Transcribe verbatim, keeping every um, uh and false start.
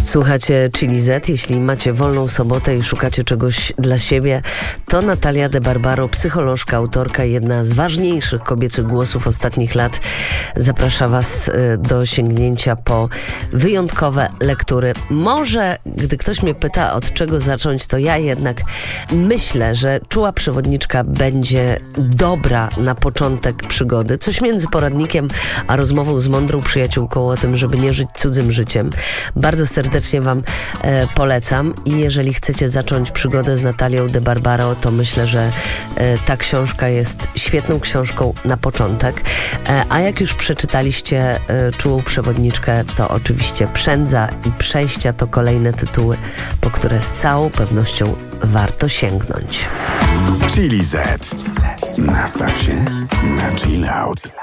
Słuchacie Chili Z. Jeśli macie wolną sobotę i szukacie czegoś dla siebie, to Natalia de Barbaro, psycholożka, autorka, jedna z ważniejszych kobiecych głosów ostatnich lat, zaprasza Was do sięgnięcia po wyjątkowe lektury. Może, gdy ktoś mnie pyta, od czego zacząć, to ja jednak myślę, że Czuła przewodniczka będzie dobra na początek przygody. Coś między poradnikiem a rozmową z mądrą przyjaciółką o tym, żeby nie żyć cudzym życiem. Bardzo serdecznie Wam e, polecam i jeżeli chcecie zacząć przygodę z Natalią de Barbaro, to myślę, że e, ta książka jest świetną książką na początek. E, a jak już przeczytaliście e, Czułą przewodniczkę, to oczywiście Przędza i Przejścia to kolejne tytuły, po które z całą pewnością warto sięgnąć. Chili Z. Nastaw się na chill out.